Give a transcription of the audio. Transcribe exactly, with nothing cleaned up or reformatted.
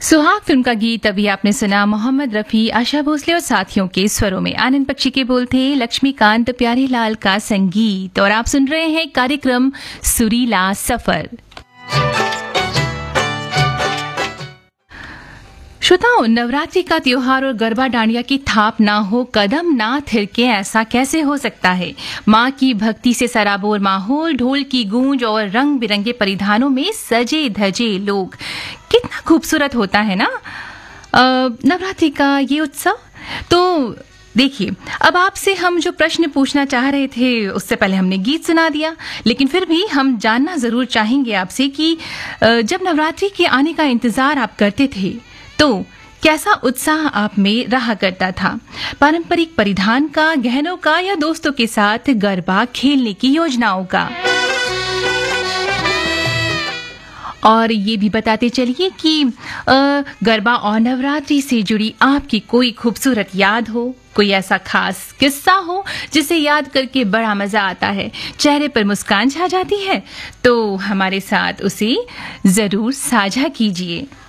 सुहाग फिल्म का गीत अभी आपने सुना। मोहम्मद रफी, आशा भोसले और साथियों के स्वरों में आनंद बख्शी के बोल थे, लक्ष्मीकांत प्यारेलाल का संगीत। और आप सुन रहे हैं कार्यक्रम सुरीला सफर। श्रोताओं, नवरात्रि का त्योहार और गरबा डांडिया की थाप ना हो, कदम ना थिरके, ऐसा कैसे हो सकता है। माँ की भक्ति से सराबोर माहौल, ढोल की गूंज और रंग बिरंगे परिधानों में सजे धजे लोग, कितना खूबसूरत होता है ना नवरात्रि का ये उत्सव। तो देखिए, अब आपसे हम जो प्रश्न पूछना चाह रहे थे उससे पहले हमने गीत सुना दिया, लेकिन फिर भी हम जानना जरूर चाहेंगे आपसे कि जब नवरात्रि के आने का इंतजार आप करते थे तो कैसा उत्साह आप में रहा करता था। पारंपरिक परिधान का, गहनों का, या दोस्तों के साथ गरबा खेलने की योजनाओं का। और ये भी बताते चलिए कि गरबा और नवरात्रि से जुड़ी आपकी कोई खूबसूरत याद हो, कोई ऐसा खास किस्सा हो जिसे याद करके बड़ा मजा आता है, चेहरे पर मुस्कान छा जाती है, तो हमारे साथ उसे जरूर साझा कीजिए।